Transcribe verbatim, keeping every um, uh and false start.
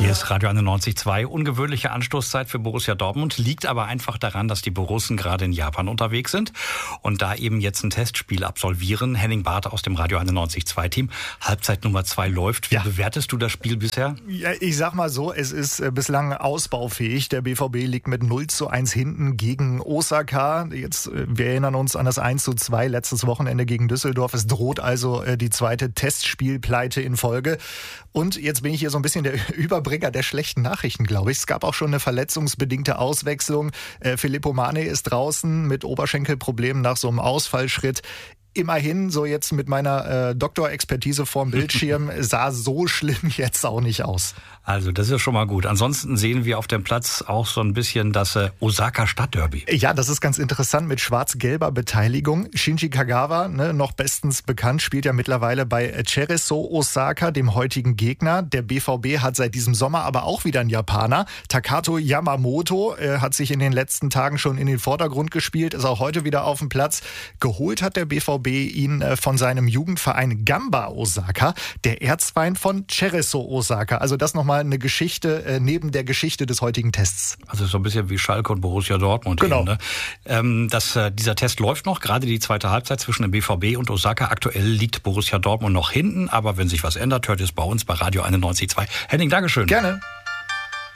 Hier ist Radio einundneunzig Komma zwei. Ungewöhnliche Anstoßzeit für Borussia Dortmund. Liegt aber einfach daran, dass die Borussen gerade in Japan unterwegs sind und da eben jetzt ein Testspiel absolvieren. Henning Barth aus dem Radio einundneunzig Komma zwei Team. Halbzeit Nummer zwei läuft. Wie ja. bewertest du das Spiel bisher? Ja, ich sag mal so, es ist bislang ausbaufähig. Der B V B liegt mit null zu eins hinten gegen Osaka. Jetzt, wir erinnern uns an das eins zu zwei letztes Wochenende gegen Düsseldorf. Es droht also die zweite Testspielpleite in Folge. Und jetzt bin ich hier so ein bisschen der Überbringer der schlechten Nachrichten, glaube ich. Es gab auch schon eine verletzungsbedingte Auswechslung. Äh, Filippo Mane ist draußen mit Oberschenkelproblemen nach so einem Ausfallschritt. Immerhin, so jetzt mit meiner äh, Doktorexpertise vorm Bildschirm, sah so schlimm jetzt auch nicht aus. Also das ist schon mal gut. Ansonsten sehen wir auf dem Platz auch so ein bisschen das äh, Osaka Stadtderby. Ja, das ist ganz interessant mit schwarz-gelber Beteiligung. Shinji Kagawa, ne, noch bestens bekannt, spielt ja mittlerweile bei Cerezo Osaka, dem heutigen Gegner. Der B V B hat seit diesem Sommer aber auch wieder einen Japaner. Takato Yamamoto äh, hat sich in den letzten Tagen schon in den Vordergrund gespielt, ist auch heute wieder auf dem Platz. Geholt hat der B V B ihn von seinem Jugendverein Gamba Osaka, der Erzfeind von Cerezo Osaka. Also das nochmal eine Geschichte äh, neben der Geschichte des heutigen Tests. Also so ein bisschen wie Schalke und Borussia Dortmund. Genau. Eben, ne? ähm, das, äh, dieser Test läuft noch, gerade die zweite Halbzeit zwischen dem B V B und Osaka. Aktuell liegt Borussia Dortmund noch hinten, aber wenn sich was ändert, hört es bei uns bei Radio einundneunzig Komma zwei. Henning, Dankeschön. Gerne.